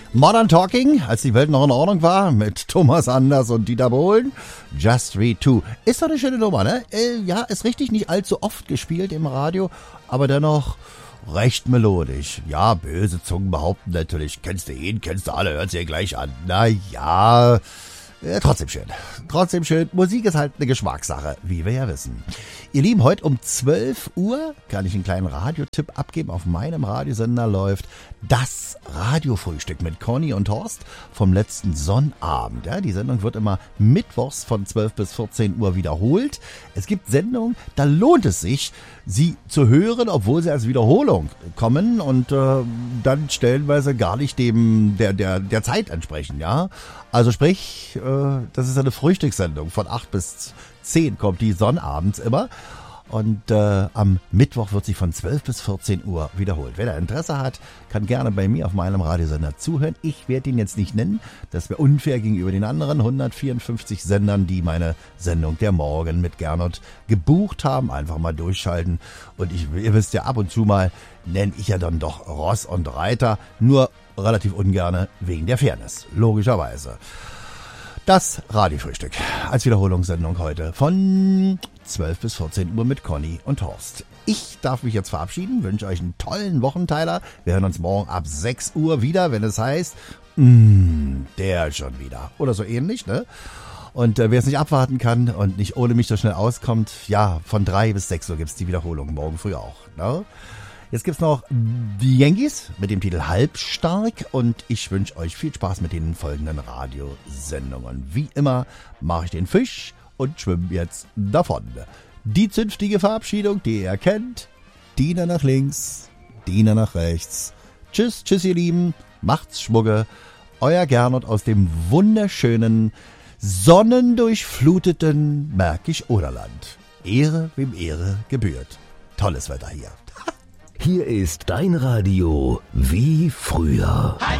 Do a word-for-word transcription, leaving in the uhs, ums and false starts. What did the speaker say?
Modern Talking, als die Welt noch in Ordnung war, mit Thomas Anders und Dieter Bohlen. Just Read Two. Ist doch eine schöne Nummer, ne? Äh, ja, ist richtig nicht allzu oft gespielt im Radio, aber dennoch recht melodisch. Ja, böse Zungen behaupten natürlich, kennst du ihn, kennst du alle, hört sie gleich an. Na ja, äh, trotzdem schön. Trotzdem schön. Musik ist halt eine Geschmackssache, wie wir ja wissen. Ihr Lieben, heute um zwölf Uhr kann ich einen kleinen Radiotipp abgeben. Auf meinem Radiosender läuft das Radiofrühstück mit Conny und Horst vom letzten Sonnabend. Ja, die Sendung wird immer mittwochs von zwölf bis vierzehn Uhr wiederholt. Es gibt Sendungen, da lohnt es sich, sie zu hören, obwohl sie als Wiederholung kommen und äh, dann stellenweise gar nicht dem der der der Zeit entsprechen. Ja, also sprich, äh, das ist eine Frühstückssendung von acht bis zehn kommt die sonnabends immer. Und äh, am Mittwoch wird sie von zwölf bis vierzehn Uhr wiederholt. Wer da Interesse hat, kann gerne bei mir auf meinem Radiosender zuhören. Ich werde ihn jetzt nicht nennen. Das wäre unfair gegenüber den anderen hundertvierundfünfzig Sendern, die meine Sendung der Morgen mit Gernot gebucht haben. Einfach mal durchschalten. Und ich, ihr wisst ja, ab und zu mal nenne ich ja dann doch Ross und Reiter. Nur relativ ungerne wegen der Fairness. Logischerweise. Das Radiofrühstück als Wiederholungssendung heute von zwölf bis vierzehn Uhr mit Conny und Horst. Ich darf mich jetzt verabschieden, wünsche euch einen tollen Wochenteiler. Wir hören uns morgen ab sechs Uhr wieder, wenn es heißt, mh, der schon wieder. Oder so ähnlich, ne? Und äh, wer es nicht abwarten kann und nicht ohne mich so schnell auskommt, ja, von drei bis sechs Uhr gibt's die Wiederholung, morgen früh auch, ne? Jetzt gibt's noch die Yankees mit dem Titel Halbstark und ich wünsche euch viel Spaß mit den folgenden Radiosendungen. Wie immer mache ich den Fisch und schwimme jetzt davon. Die zünftige Verabschiedung, die ihr kennt. Diener nach links, Diener nach rechts. Tschüss, tschüss ihr Lieben, macht's Schmugge. Euer Gernot aus dem wunderschönen, sonnendurchfluteten Märkisch-Oderland. Ehre, wem Ehre gebührt. Tolles Wetter hier. Hier ist dein Radio wie früher.